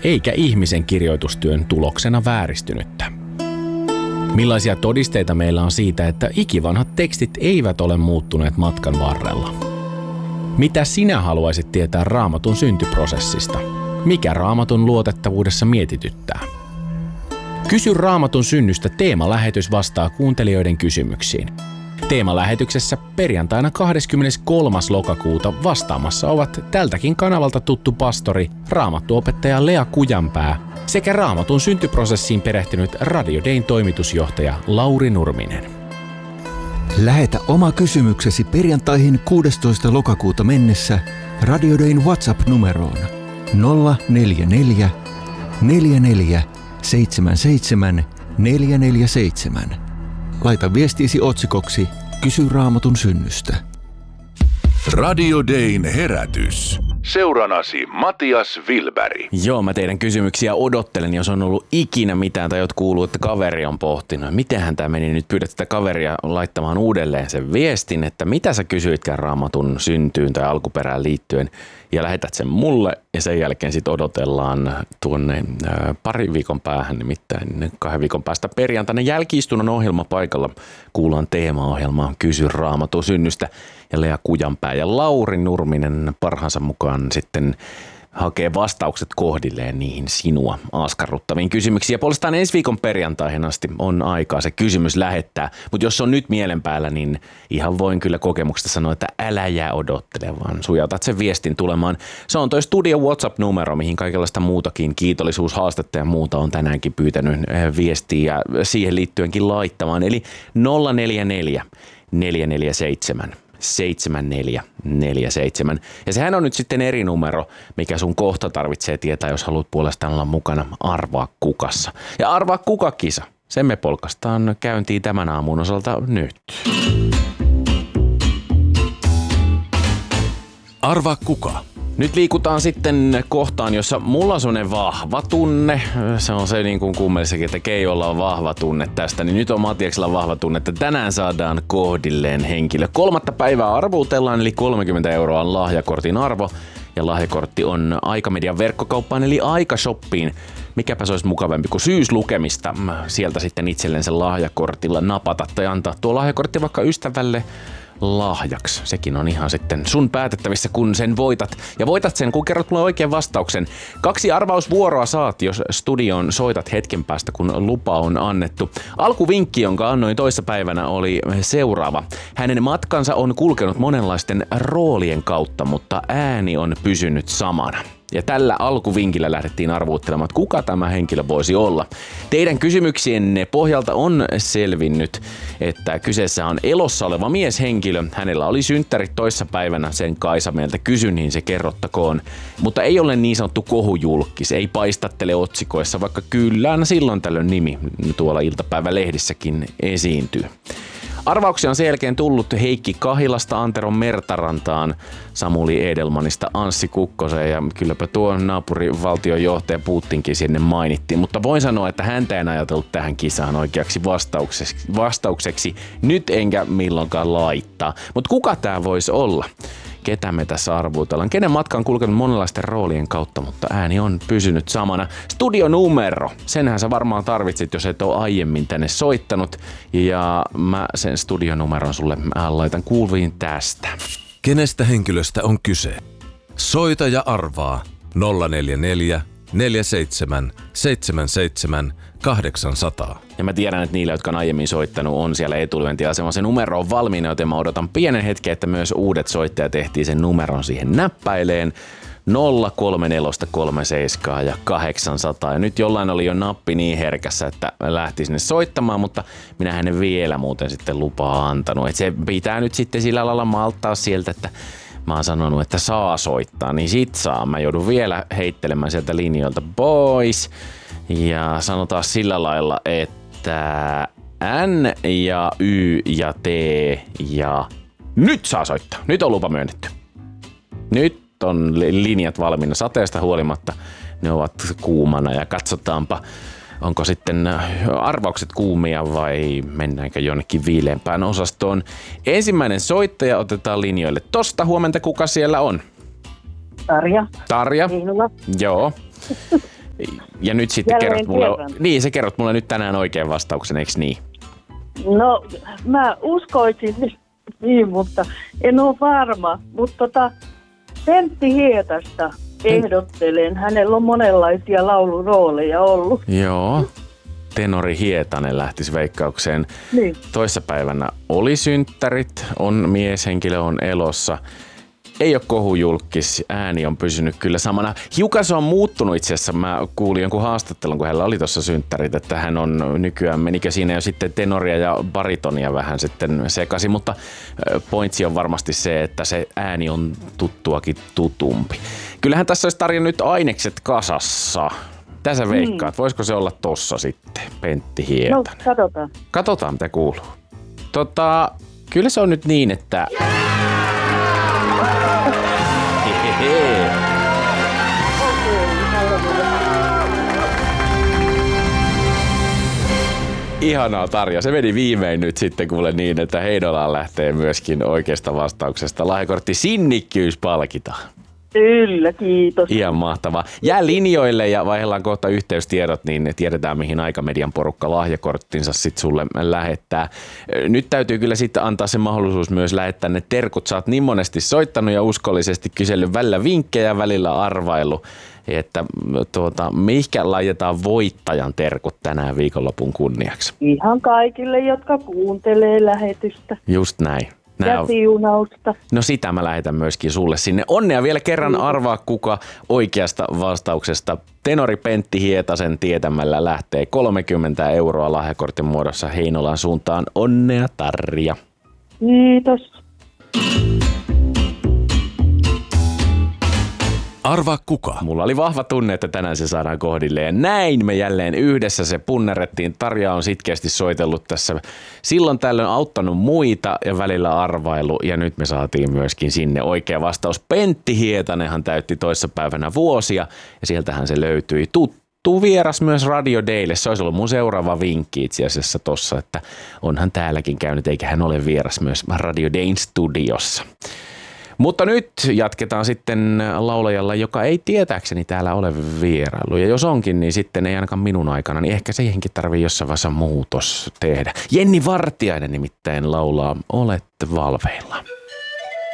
eikä ihmisen kirjoitustyön tuloksena vääristynyttä. Millaisia todisteita meillä on siitä, että ikivanhat tekstit eivät ole muuttuneet matkan varrella? Mitä sinä haluaisit tietää Raamatun syntyprosessista? Mikä Raamatun luotettavuudessa mietityttää? Kysy Raamatun synnystä teemalähetys vastaa kuuntelijoiden kysymyksiin. Teemalähetyksessä perjantaina 23. lokakuuta vastaamassa ovat tältäkin kanavalta tuttu pastori, raamattuopettaja Lea Kujanpää sekä Raamatun syntyprosessiin perehtynyt Radio Dayn toimitusjohtaja Lauri Nurminen. Lähetä oma kysymyksesi perjantaihin 16. lokakuuta mennessä Radio Dayn WhatsApp-numeroon 044 44 77 447. Laita viestiisi otsikoksi Kysy Raamatun synnystä. Radio Dayn herätys. Seuranasi Matias Wilberg. Joo, mä teidän kysymyksiä odottelen, jos on ollut ikinä mitään tai jotkut kuuluu, että kaveri on pohtinut. Mitenhän tämä meni? Nyt pyydät sitä kaveria laittamaan uudelleen sen viestin, että mitä sä kysyitkään Raamatun syntyyn tai alkuperään liittyen. Ja lähetät sen mulle ja sen jälkeen sitten odotellaan tuonne parin viikon päähän, nimittäin 2 viikon päästä perjantaina jälki-istunnon ohjelmapaikalla kuullaan teemaohjelmaa Kysy Raamatun synnystä ja Lea Kujanpää ja Lauri Nurminen parhaansa mukaan sitten hakee vastaukset kohdilleen niihin sinua askarruttaviin kysymyksiin. Ja puolestaan ensi viikon perjantaihin asti on aikaa se kysymys lähettää. Mutta jos on nyt mielen päällä, niin ihan voin kyllä kokemuksesta sanoa, että älä jää odottelemaan, vaan sujautat sen viestin tulemaan. Se on toi Studio WhatsApp-numero, mihin kaikenlaista muutakin kiitollisuushaastetta ja muuta on tänäänkin pyytänyt viestiä siihen liittyenkin laittamaan. Eli 044 447 7447. Ja sehän on nyt sitten eri numero, mikä sun kohta tarvitsee tietää, jos haluat puolestaan olla mukana Arvaa kukassa. Ja Arvaa kuka-kisa, sen me polkastaan käyntiin tämän aamun osalta nyt. Arvaa kuka. Nyt liikutaan sitten kohtaan, jossa mulla on sellainen vahva tunne. Se on se niin kuin kummelissakin, että Keijolla on vahva tunne tästä. Niin nyt on Matiaksella vahva tunne, että tänään saadaan kohdilleen henkilö. 3. päivää arvuutellaan, eli 30 € on lahjakortin arvo. Ja lahjakortti on Aikamedian verkkokauppaan, eli Aikashoppiin. Mikäpä se olisi mukavampi kuin syyslukemista. Sieltä sitten itsellensä lahjakortilla napata tai antaa tuo lahjakortti vaikka ystävälle lahjaksi. Sekin on ihan sitten sun päätettävissä, kun sen voitat. Ja voitat sen, kun kerrot mulle oikean vastauksen. 2 arvausvuoroa saat, jos studioon soitat hetken päästä, kun lupa on annettu. Alkuvinkki, jonka annoin toissapäivänä, oli seuraava. Hänen matkansa on kulkenut monenlaisten roolien kautta, mutta ääni on pysynyt samana. Ja tällä alkuvinkillä lähdettiin arvuuttelemaan, että kuka tämä henkilö voisi olla. Teidän kysymyksienne pohjalta on selvinnyt, että kyseessä on elossa oleva mieshenkilö. Hänellä oli synttärit toissapäivänä, sen Kaisa meiltä kysyi, niin se kerrottakoon. Mutta ei ole niin sanottu kohujulkis, ei paistattele otsikoissa, vaikka kyllä silloin tällöin nimi tuolla iltapäivälehdissäkin esiintyy. Arvauksia on sen jälkeen tullut Heikki Kahilasta Antero Mertarantaan, Samuli Edelmanista Anssi Kukkoseen ja kylläpä tuo naapurivaltionjohtaja Putinkin sinne mainittiin. Mutta voin sanoa, että häntä en ajatellut tähän kisaan oikeaksi vastaukseksi nyt enkä milloinkaan laittaa. Mutta kuka tää voisi olla? Ketä me tässä arvuutellaan? Kenen matka on kulkenut monenlaisten roolien kautta, mutta ääni on pysynyt samana. Studionumero. Senhän sä varmaan tarvitsit, jos et ole aiemmin tänne soittanut. Ja mä sen studionumeron sulle laitan kuuluviin tästä. Kenestä henkilöstä on kyse? Soita ja arvaa 044 47 77 800. Ja mä tiedän, että niillä, jotka on aiemmin soittanut, on siellä etulyöntiasema. Se numero on valmiina, joten mä odotan pienen hetken, että myös uudet soittajat ehtii sen numeron siihen näppäileen. 03437 ja 800. Ja nyt jollain oli jo nappi niin herkässä, että lähti sinne soittamaan, mutta minä en vielä muuten sitten lupaa antanut. Et se pitää nyt sitten sillä lailla malttaa sieltä, että mä oon sanonut, että saa soittaa, niin sit saa. Mä joudun vielä heittelemään sieltä linjoilta pois. Ja sanotaan sillä lailla, että N ja Y ja T ja nyt saa soittaa. Nyt on lupa myönnetty. Nyt on linjat valmiina sateesta huolimatta. Ne ovat kuumana ja katsotaanpa, onko sitten arvaukset kuumia vai mennäänkö jonnekin viileämpään osastoon. Ensimmäinen soittaja otetaan linjoille tosta. Huomenta, kuka siellä on? Tarja. Tarja. Viinula. Joo. Ja nyt sitten Jälleen sä kerrot mulle nyt tänään oikean vastauksen, eikö niin? No, mä uskoisin niin, mutta en ole varma. Mutta Pentti Hietasta ehdottelen. Hänellä on monenlaisia laulurooleja ollut. Joo. Tenori Hietanen lähtisi veikkaukseen. Niin. Toissapäivänä oli synttärit, on mieshenkilö, on elossa. Ei ole kohujulkis, ääni on pysynyt kyllä samana. Hiukan se on muuttunut itse asiassa. Mä kuulin jonkun haastattelun, kun hänellä oli tuossa synttärit, että hän on nykyään, menikö siinä jo sitten tenoria ja baritonia vähän sitten sekaisin, mutta pointsi on varmasti se, että se ääni on tuttuakin tutumpi. Kyllähän tässä olisi tarjonnut ainekset kasassa. Tässä veikkaat, voisiko se olla tossa sitten, Pentti Hietanen? No, katsotaan. Katsotaan, mitä kuuluu. Kyllä se on nyt niin, että... Ihanaa, Tarja. Se meni viimein nyt sitten kuule niin, että Heinolaan lähtee myöskin oikeasta vastauksesta lahjakortti sinnikkyys palkitaan. Kyllä, kiitos. Ihan mahtavaa. Jää linjoille ja vaihdellaan kohta yhteystiedot, niin tiedetään mihin Aikamedian porukka lahjakorttinsa sitten sulle lähettää. Nyt täytyy kyllä sitten antaa se mahdollisuus myös lähettää ne terkut. Sä oot niin monesti soittanut ja uskollisesti kysellyt välillä vinkkejä, välillä arvailu, että mihinkä laitetaan voittajan terkut tänään viikonlopun kunniaksi. Ihan kaikille, jotka kuuntelee lähetystä. Just näin. Ja siunausta. No sitä mä lähetän myöskin sulle sinne. Onnea vielä kerran, arvaa kuka oikeasta vastauksesta. Tenori Pentti Hietasen tietämällä lähtee 30 € lahjakortin muodossa Heinolan suuntaan. Onnea, Tarja. Kiitos. Arvaa kuka. Mulla oli vahva tunne, että tänään se saadaan kohdille ja näin me jälleen yhdessä se punnerrettiin. Tarja on sitkeästi soitellut tässä silloin tällöin, auttanut muita ja välillä arvailu ja nyt me saatiin myöskin sinne oikea vastaus. Pentti Hietanenhan täytti toissapäivänä vuosia ja sieltähän se löytyi tuttu vieras myös Radio Daylle. Se olisi ollut mun seuraava vinkki itse asiassa tossa, että onhan täälläkin käynyt eikä hän ole vieras myös Radio Dayn studiossa. Mutta nyt jatketaan sitten laulajalla, joka ei tietääkseni täällä ole vierailu. Ja jos onkin, niin sitten ei ainakaan minun aikana, niin ehkä siihenkin tarvii jossain vaiheessa muutos tehdä. Jenni Vartiainen nimittäin laulaa Olet valveilla.